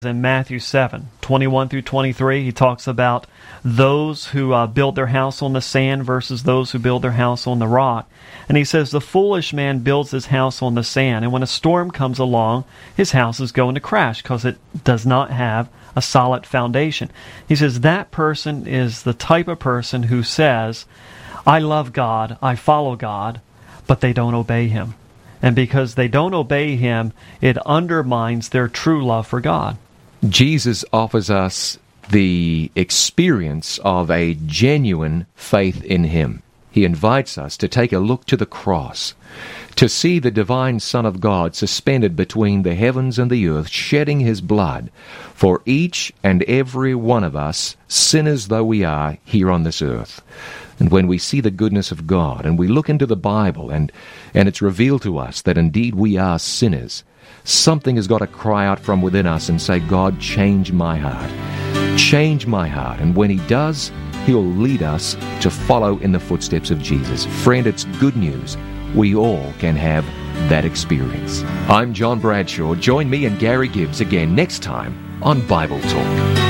In Matthew 7:21 through 23, he talks about those who build their house on the sand versus those who build their house on the rock. And he says, the foolish man builds his house on the sand, and when a storm comes along, his house is going to crash because it does not have a solid foundation. He says that person is the type of person who says, I love God, I follow God, but they don't obey Him. And because they don't obey Him, it undermines their true love for God. Jesus offers us the experience of a genuine faith in Him. He invites us to take a look to the cross, to see the divine Son of God suspended between the heavens and the earth, shedding His blood for each and every one of us, sinners though we are here on this earth. And when we see the goodness of God, and we look into the Bible, and it's revealed to us that indeed we are sinners, something has got to cry out from within us and say, God, change my heart. Change my heart. And when He does, He'll lead us to follow in the footsteps of Jesus. Friend, it's good news. We all can have that experience. I'm John Bradshaw. Join me and Gary Gibbs again next time on Bible Talk.